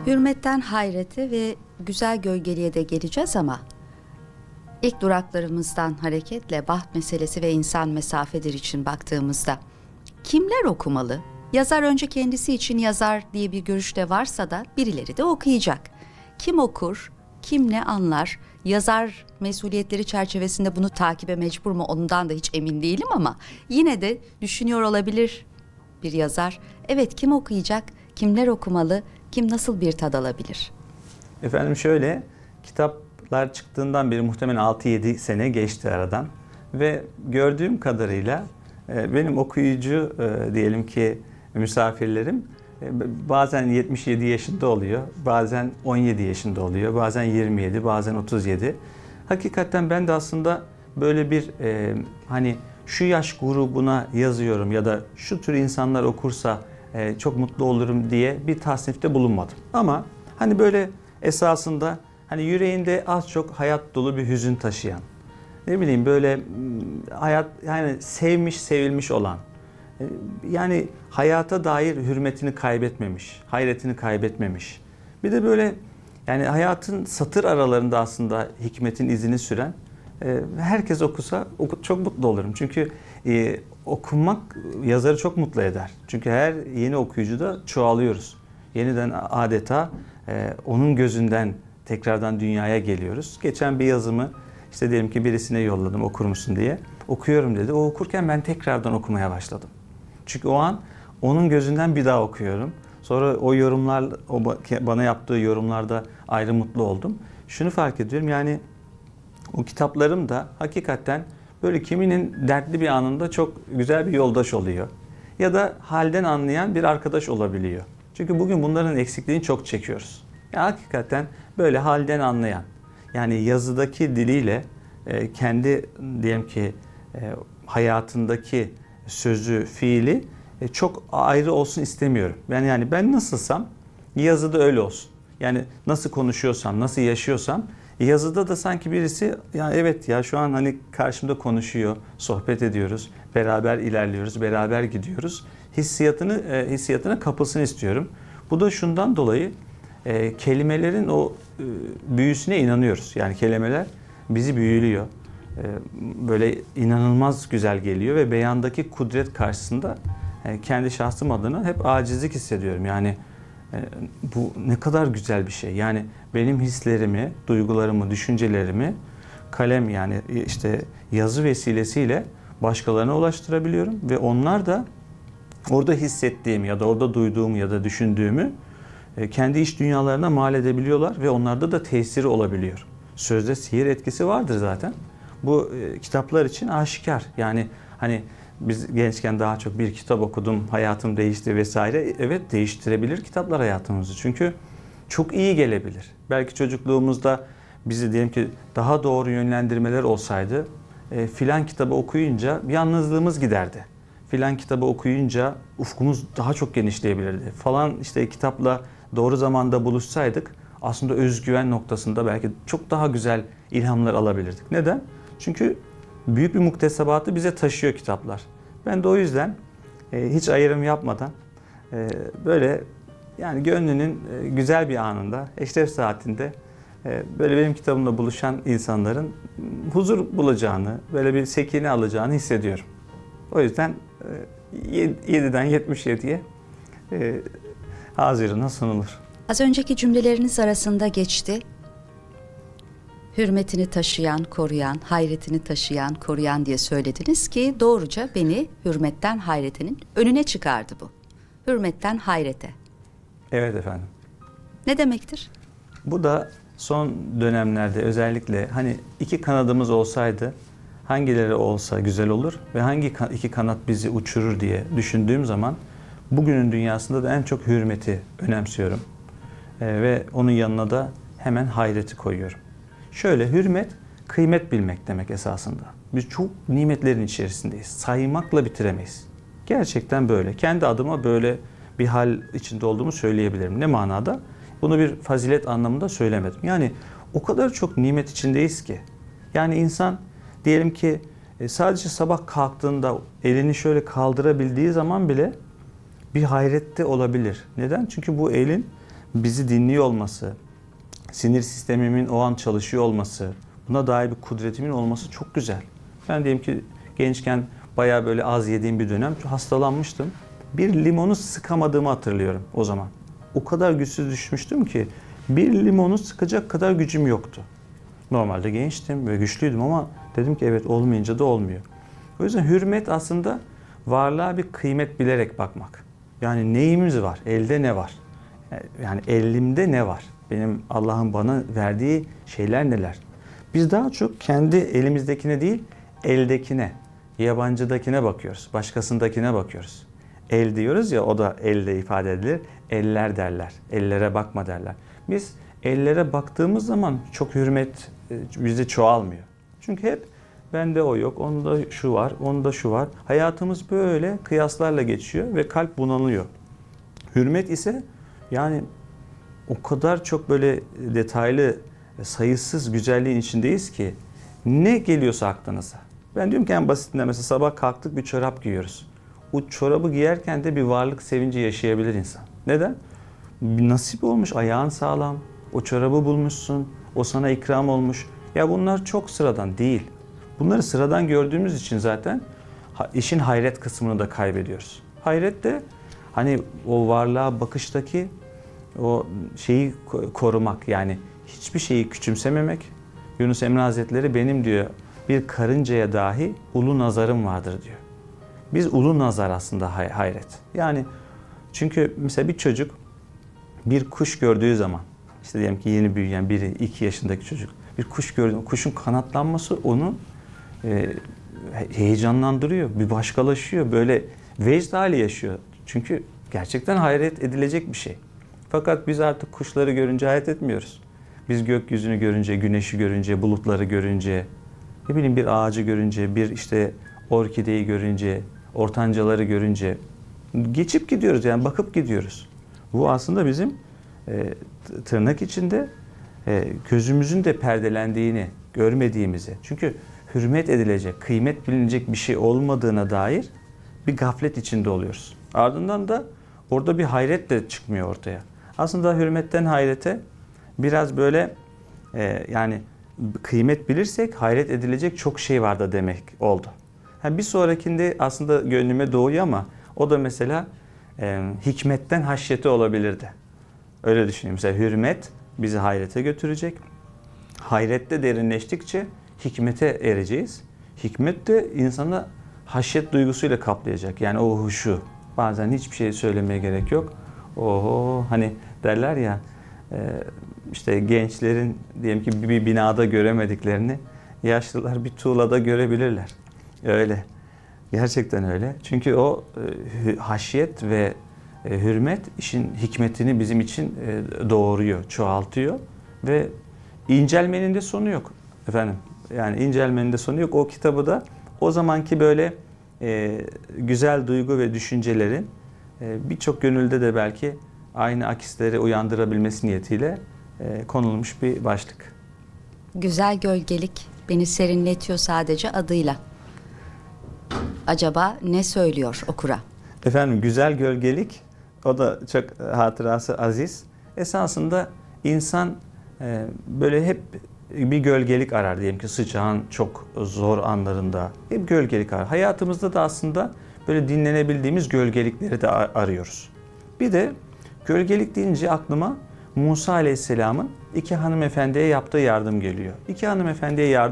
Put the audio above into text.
Hürmetten hayrete ve güzel gölgeliğe de geleceğiz ama ilk duraklarımızdan hareketle baht meselesi ve insan mesafedir için baktığımızda kimler okumalı? Yazar önce kendisi için yazar diye bir görüşte varsa da birileri de okuyacak. Kim okur, kim ne anlar? Yazar mesuliyetleri çerçevesinde bunu takibe mecbur mu ondan da hiç emin değilim ama yine de düşünüyor olabilir bir yazar. Evet, kim okuyacak, kimler okumalı, kim nasıl bir tad alabilir? Efendim şöyle, kitaplar çıktığından beri muhtemelen 6-7 sene geçti aradan ve gördüğüm kadarıyla benim okuyucu diyelim ki misafirlerim bazen 77 yaşında oluyor, bazen 17 yaşında oluyor, bazen 27, bazen 37. Hakikaten ben de aslında böyle bir hani şu yaş grubuna yazıyorum ya da şu tür insanlar okursa çok mutlu olurum diye bir tasnifte bulunmadım. Ama hani böyle esasında hani yüreğinde az çok hayat dolu bir hüzün taşıyan, ne bileyim böyle hayat yani sevmiş sevilmiş olan, yani hayata dair hürmetini kaybetmemiş, hayretini kaybetmemiş. Bir de böyle yani hayatın satır aralarında aslında hikmetin izini süren herkes okusa çok mutlu olurum. Çünkü okumak yazarı çok mutlu eder. Çünkü her yeni okuyucuda çoğalıyoruz. Yeniden adeta onun gözünden tekrardan dünyaya geliyoruz. Geçen bir yazımı işte diyelim ki birisine yolladım okur musun diye. Okuyorum dedi. O okurken ben tekrardan okumaya başladım. Çünkü o an onun gözünden bir daha okuyorum. Sonra o yorumlar, o bana yaptığı yorumlarda ayrı mutlu oldum. Şunu fark ediyorum yani o kitaplarım da hakikaten böyle kiminin dertli bir anında çok güzel bir yoldaş oluyor. Ya da halden anlayan bir arkadaş olabiliyor. Çünkü bugün bunların eksikliğini çok çekiyoruz. Ya hakikaten böyle halden anlayan, yani yazıdaki diliyle kendi diyelim ki hayatındaki sözü, fiili çok ayrı olsun istemiyorum. Yani ben nasılsam yazıda öyle olsun. Yani nasıl konuşuyorsam, nasıl yaşıyorsam yazıda da sanki birisi ya evet ya şu an hani karşımda konuşuyor, sohbet ediyoruz, beraber ilerliyoruz, beraber gidiyoruz. Hissiyatına kapılsın istiyorum. Bu da şundan dolayı kelimelerin o büyüsüne inanıyoruz. Yani kelimeler bizi büyülüyor. Böyle inanılmaz güzel geliyor ve beyandaki kudret karşısında kendi şahsım adına hep acizlik hissediyorum. Yani bu ne kadar güzel bir şey. Yani benim hislerimi, duygularımı, düşüncelerimi kalem yani işte yazı vesilesiyle başkalarına ulaştırabiliyorum ve onlar da orada hissettiğimi ya da orada duyduğumu ya da düşündüğümü kendi iç dünyalarına mal edebiliyorlar ve onlarda da tesiri olabiliyor. Sözde sihir etkisi vardır zaten. Bu kitaplar için aşikar. Yani hani biz gençken daha çok bir kitap okudum, hayatım değişti vesaire. Evet, değiştirebilir kitaplar hayatımızı. Çünkü çok iyi gelebilir. Belki çocukluğumuzda bizi diyelim ki daha doğru yönlendirmeler olsaydı filan kitabı okuyunca yalnızlığımız giderdi. Filan kitabı okuyunca ufkumuz daha çok genişleyebilirdi. Falan işte kitapla doğru zamanda buluşsaydık aslında özgüven noktasında belki çok daha güzel ilhamlar alabilirdik. Neden? Çünkü büyük bir muktesebatı bize taşıyor kitaplar. Ben de o yüzden hiç ayrım yapmadan böyle yani gönlünün güzel bir anında, eşref saatinde böyle benim kitabımla buluşan insanların huzur bulacağını, böyle bir sekine alacağını hissediyorum. O yüzden 7'den 77'ye Haziran'a sunulur. Az önceki cümleleriniz arasında geçti. Hürmetini taşıyan, koruyan, hayretini taşıyan, koruyan diye söylediniz ki doğruca beni hürmetten hayretinin önüne çıkardı bu. Hürmetten hayrete. Evet efendim. Ne demektir? Bu da son dönemlerde özellikle hani iki kanadımız olsaydı hangileri olsa güzel olur ve hangi iki kanat bizi uçurur diye düşündüğüm zaman bugünün dünyasında da en çok hürmeti önemsiyorum. Ve onun yanına da hemen hayreti koyuyorum. Şöyle hürmet, kıymet bilmek demek esasında. Biz çok nimetlerin içerisindeyiz. Saymakla bitiremeyiz. Gerçekten böyle. Kendi adıma böyle bir hal içinde olduğumu söyleyebilirim. Ne manada? Bunu bir fazilet anlamında söylemedim. Yani o kadar çok nimet içindeyiz ki. Yani insan diyelim ki sadece sabah kalktığında elini şöyle kaldırabildiği zaman bile bir hayrette olabilir. Neden? Çünkü bu elin bizi dinliyor olması, sinir sistemimin o an çalışıyor olması, buna dair bir kudretimin olması çok güzel. Ben diyelim ki gençken bayağı böyle az yediğim bir dönem hastalanmıştım. Bir limonu sıkamadığımı hatırlıyorum o zaman. O kadar güçsüz düşmüştüm ki bir limonu sıkacak kadar gücüm yoktu. Normalde gençtim ve güçlüydüm ama dedim ki evet, olmayınca da olmuyor. O yüzden hürmet aslında varlığa bir kıymet bilerek bakmak. Yani neyimiz var? Elde ne var? Yani elimde ne var? Benim Allah'ın bana verdiği şeyler neler? Biz daha çok kendi elimizdekine değil, eldekine, yabancıdakine bakıyoruz. Başkasındakine bakıyoruz. El diyoruz ya, o da elde ifade edilir. Eller derler. Ellere bakma derler. Biz ellere baktığımız zaman çok hürmet bizde çoğalmıyor. Çünkü hep bende o yok, onda şu var, onda şu var. Hayatımız böyle kıyaslarla geçiyor ve kalp bunalıyor. Hürmet ise yani o kadar çok böyle detaylı, sayısız güzelliğin içindeyiz ki ne geliyorsa aklınıza. Ben diyorum ki en basitinden mesela sabah kalktık, bir çorap giyiyoruz. O çorabı giyerken de bir varlık sevinci yaşayabilir insan. Neden? Bir nasip olmuş, ayağın sağlam, o çorabı bulmuşsun, o sana ikram olmuş. Ya bunlar çok sıradan değil. Bunları sıradan gördüğümüz için zaten işin hayret kısmını da kaybediyoruz. Hayret de hani o varlığa bakıştaki o şeyi korumak, yani hiçbir şeyi küçümsememek. Yunus Emre Hazretleri benim diyor bir karıncaya dahi ulu nazarım vardır diyor. Biz ulu nazar aslında hayret. Yani çünkü mesela bir çocuk bir kuş gördüğü zaman, işte diyelim ki yeni büyüyen biri, 2 yaşındaki çocuk bir kuş gördüğü, kuşun kanatlanması onu heyecanlandırıyor, bir başkalaşıyor, böyle vecd hali yaşıyor. Çünkü gerçekten hayret edilecek bir şey. Fakat biz artık kuşları görünce hayret etmiyoruz. Biz gökyüzünü görünce, güneşi görünce, bulutları görünce, ne bileyim bir ağacı görünce, bir işte orkideyi görünce, ortancaları görünce geçip gidiyoruz, yani bakıp gidiyoruz. Bu aslında bizim tırnak içinde gözümüzün de perdelendiğini, görmediğimizi. Çünkü hürmet edilecek, kıymet bilinecek bir şey olmadığına dair bir gaflet içinde oluyoruz. Ardından da orada bir hayret de çıkmıyor ortaya. Aslında hürmetten hayrete biraz böyle yani kıymet bilirsek hayret edilecek çok şey var da demek oldu. Bir sonrakinde aslında gönlüme doğuyor ama o da mesela hikmetten haşyeti olabilirdi. Öyle düşünüyorum. Mesela hürmet bizi hayrete götürecek. Hayrette derinleştikçe hikmete ereceğiz. Hikmet de insana haşyet duygusuyla kaplayacak. Yani o huşu. Bazen hiçbir şey söylemeye gerek yok. Oho, hani derler ya işte gençlerin diyelim ki bir binada göremediklerini yaşlılar bir tuğlada görebilirler. Öyle. Gerçekten öyle. Çünkü o haşyet ve hürmet işin hikmetini bizim için doğuruyor, çoğaltıyor ve incelmenin de sonu yok efendim. Yani incelmenin de sonu yok. O kitabı da o zamanki böyle güzel duygu ve düşüncelerin birçok gönülde de belki aynı akisleri uyandırabilmesi niyetiyle konulmuş bir başlık. Güzel gölgelik beni serinletiyor sadece adıyla. Acaba ne söylüyor okura? Efendim güzel gölgelik, o da çok hatırası aziz. Esasında insan böyle hep bir gölgelik arar, diyelim ki sıcağın çok zor anlarında hep gölgelik arar. Hayatımızda da aslında böyle dinlenebildiğimiz gölgelikleri de arıyoruz. Bir de gölgelik deyince aklıma Musa Aleyhisselam'ın 2 hanımefendiye yaptığı yardım geliyor. 2 hanımefendiye yardım